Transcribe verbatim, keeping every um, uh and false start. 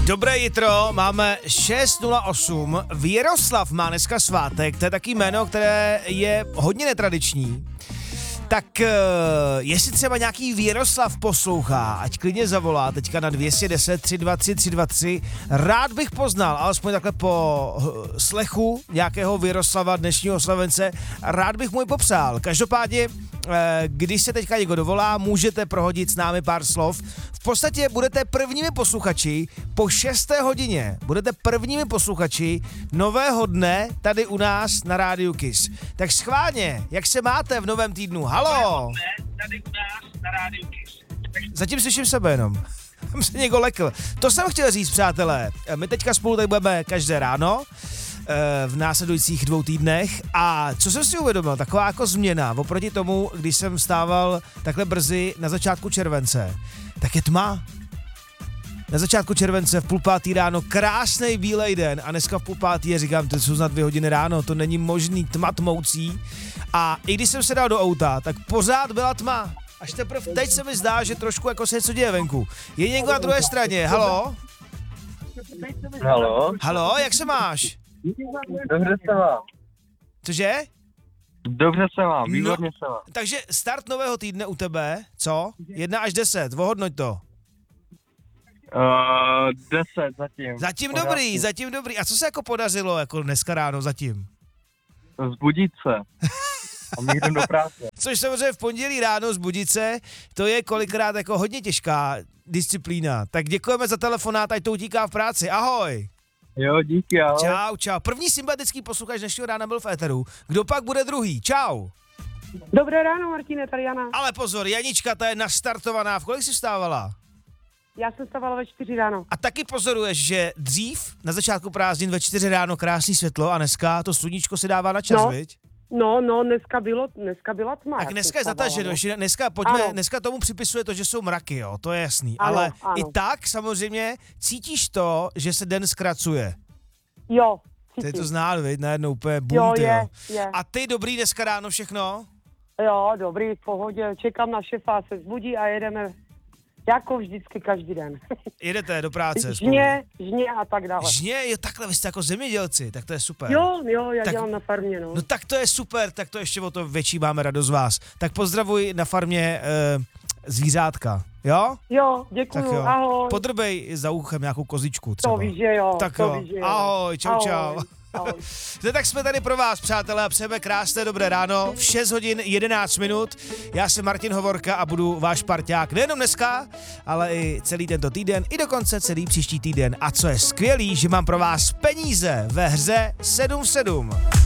Dobré jitro, máme šest nula osm, Věroslav má dneska svátek, to je taky jméno, které je hodně netradiční. Tak uh, jestli třeba nějaký Věroslav poslouchá, ať klidně zavolá teďka na dvě jedna nula tři dva tři tři dva tři. Rád bych poznal, alespoň takhle po uh, slechu nějakého Věroslava, dnešního slavence, rád bych mu ji popřál. Každopádně, uh, když se teďka někdo dovolá, můžete prohodit s námi pár slov. V podstatě budete prvními posluchači po šesté hodině. Budete prvními posluchači nového dne tady u nás na Rádiu Kiss. Tak schválně, jak se máte v novém týdnu? Halo! Tady u nás na Rádiu Kiss. Zatím slyším sebe jenom. Tam se někdo lekl. To jsem chtěl říct, přátelé. My teďka spolu tady budeme každé ráno v následujících dvou týdnech. A co jsem si uvědomil, taková jako změna oproti tomu, když jsem vstával takhle brzy na začátku července, tak je tma. Na začátku července v půl pátý ráno krásný bílej den a dneska v půl pátý je, říkám, to jsou snad dvě hodiny ráno, to není možný, tma tmoucí. A i když jsem se dal do auta, tak pořád byla tma. Až teprve teď se mi zdá, že trošku jako se něco děje venku. Je někdo na druhé straně, halo? Halo? Halo, jak se máš? Dobře se mám. Cože? Dobře se mám, výborně no, se mám. Takže start nového týdne u tebe, co? Jedna až deset, ohodnoť to. Uh, deset zatím. Zatím Pořádku. dobrý, zatím dobrý. A co se jako podařilo jako dneska ráno zatím? Zbudit se. A my jdem do práce. Což samozřejmě v pondělí ráno zbudit se, to je kolikrát jako hodně těžká disciplína. Tak děkujeme za telefonát, ať to utíká v práci. Ahoj. Jo, díky, ahoj. Čau, čau. První sympatický posluchač dnešního rána byl v éteru. Kdo pak bude druhý? Čau. Dobré ráno, Martine, tady Jana. Ale pozor, Janička, ta je nastartovaná. V kolik jsi vstávala? Já jsem stávala ve čtyři ráno. A taky pozoruješ, že dřív, na začátku prázdnin ve čtyři ráno krásný světlo a dneska to sluníčko si dává na čas, No. viď? No, no, dneska, bylo, dneska byla tma. Tak jak dneska jsem je stávala, zataženo, no. že dneska, pojďme, Ano. dneska tomu připisuje to, že jsou mraky, jo, to je jasný. Ano, Ale ano. i tak samozřejmě cítíš to, že se den zkracuje. Jo, To je cítím. to znát, viď, najednou úplně bum, Jo, ty je, jo. je. A ty dobrý dneska ráno všechno? Jo, dobrý, v pohodě. Čekám na šefa, se zbudí a jedeme jako vždycky každý den. Jedete do práce spolu. Žně, žně a tak dále. Žně, jo, takhle, vy jste jako zemědělci, tak to je super. Jo, jo, já Tak- dělám na farmě, no. No tak to je super, tak to ještě o to větší máme radost z vás. Tak pozdravuj na farmě e, zvířátka, jo? Jo, Tak děkuju, jo. ahoj. Podrbej za uchem nějakou kozičku třeba. To víš, že jo, Tak to jo, víš, že jo. ahoj, čau, Ahoj, čau. ahoj. No tak jsme tady pro vás, přátelé, a přejeme krásné dobré ráno. V šest hodin jedenáct minut. Já jsem Martin Hovorka a budu váš parťák nejenom dneska, ale i celý tento týden, i dokonce celý příští týden. A co je skvělý, že mám pro vás peníze ve hře sedm sedm.